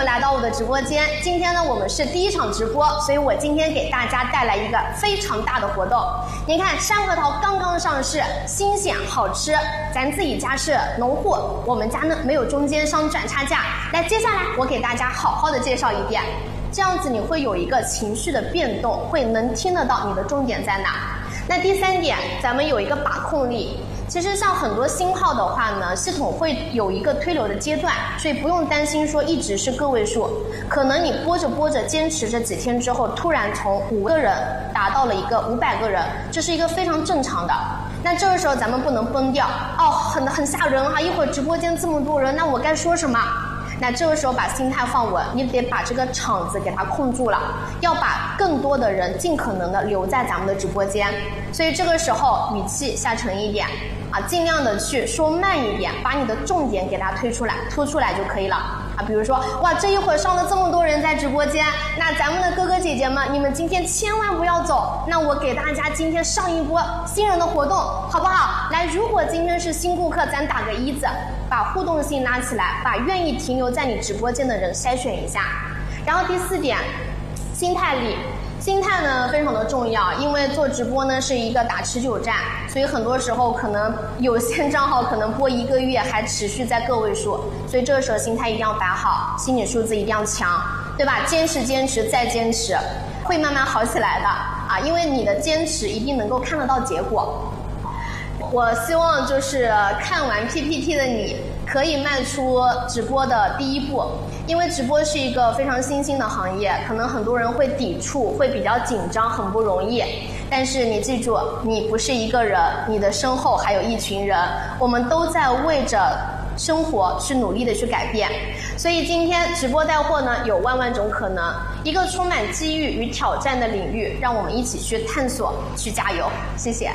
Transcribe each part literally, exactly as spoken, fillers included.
们来到我的直播间。今天呢，我们是第一场直播，所以我今天给大家带来一个非常大的活动。您看，山核桃刚刚上市，新鲜好吃，咱自己家是农户，我们家呢没有中间商转差价。来，接下来我给大家好好的介绍一遍，这样子你会有一个情绪的变动，会能听得到你的重点在哪。那第三点，咱们有一个把控力。其实像很多新号的话呢，系统会有一个推流的阶段，所以不用担心说一直是个位数，可能你播着播着坚持着几天之后，突然从五个人达到了一个五百个人，这是一个非常正常的。那这个时候咱们不能崩掉哦，很很吓人哈！一会儿直播间这么多人，那我该说什么？那这个时候把心态放稳，你得把这个场子给它控住了，要把更多的人尽可能的留在咱们的直播间。所以这个时候语气下沉一点啊，尽量的去说慢一点，把你的重点给它推出来，突出来就可以了啊。比如说，哇，这一会儿上了这么多人在直播间，那咱们的哥哥姐姐们，你们今天千万不要走。那我给大家今天上一波新人的活动，好不好？来，如果今天是新顾客，咱打个一字。把互动性拉起来，把愿意停留在你直播间的人筛选一下。然后第四点，心态力。心态呢非常的重要，因为做直播呢是一个打持久战，所以很多时候可能有些账号可能播一个月还持续在个位数，所以这个时候心态一定要摆好，心理素质一定要强，对吧？坚持坚持再坚持，会慢慢好起来的啊！因为你的坚持一定能够看得到结果。我希望就是看完 P P T 的你可以迈出直播的第一步，因为直播是一个非常新兴的行业，可能很多人会抵触，会比较紧张，很不容易。但是你记住，你不是一个人，你的身后还有一群人，我们都在为着生活去努力的去改变。所以今天直播带货呢，有万万种可能，一个充满机遇与挑战的领域，让我们一起去探索，去加油。谢谢。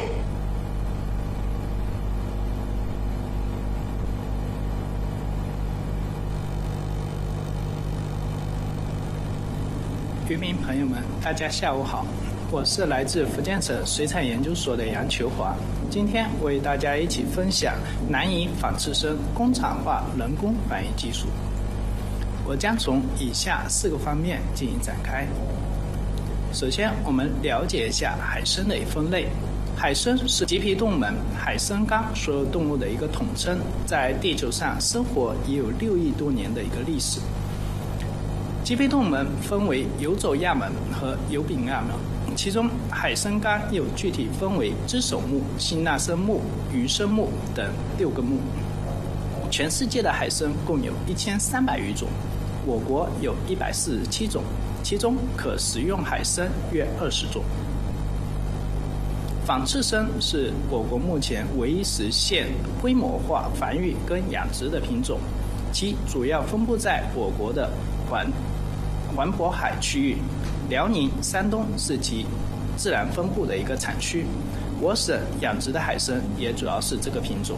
渔民朋友们，大家下午好，我是来自福建省水产研究所的杨求华，今天为大家一起分享南银仿刺参工厂化人工繁育技术。我将从以下四个方面进行展开。首先，我们了解一下海参的分类。海参是棘皮动门海参纲所有动物的一个统称，在地球上生活已有六亿多年的一个历史。棘皮动门分为游走亚门和游柄亚门，其中海参纲又具体分为只手目、辛纳参目、鱼参目等六个目。全世界的海参共有一千三百余种，我国有一百四十七种，其中可食用海参约二十种。仿刺参是我国目前唯一实现规模化繁育跟养殖的品种，其主要分布在我国的环环渤海区域，辽宁、山东是其自然分布的一个产区。我省养殖的海参也主要是这个品种。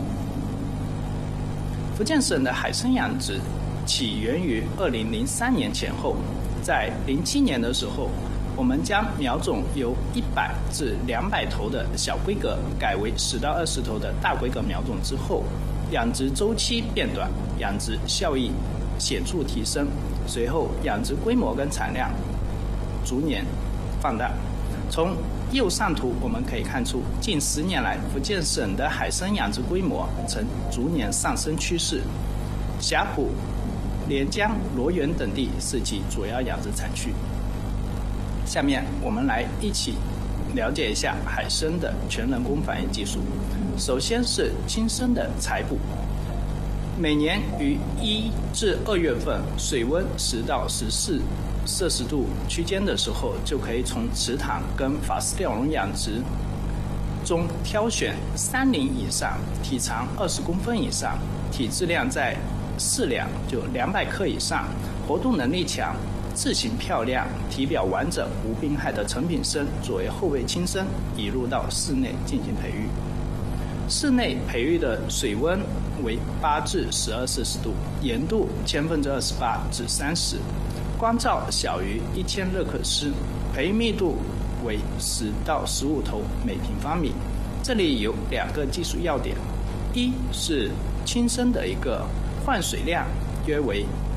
福建省的海参养殖起源于二零零三年前后，在零七年的时候，我们将苗种由一百至两百头的小规格改为十到二十头的大规格苗种之后，养殖周期变短，养殖效益显著提升，随后养殖规模跟产量逐年放大。从右上图我们可以看出，近十年来福建省的海参养殖规模呈逐年上升趋势，霞浦、连江、罗源等地是其主要养殖产区。下面我们来一起了解一下海参的全人工繁育技术。首先是亲生的采捕。每年于一至二月份，水温十到十四摄氏度区间的时候，就可以从池塘跟法式钓笼养殖中挑选三龄以上、体长二十公分以上、体质量在四两就两百克以上、活动能力强、字形漂亮、体表完整无病害的成品参作为后备亲生引入到室内进行培育。室内培育的水温为八至十二摄氏度，盐度千分之二十八至三十，光照小于一千热克斯，培育密度为十到十五头每平方米。这里有两个技术要点，一是亲生的一个换水量约为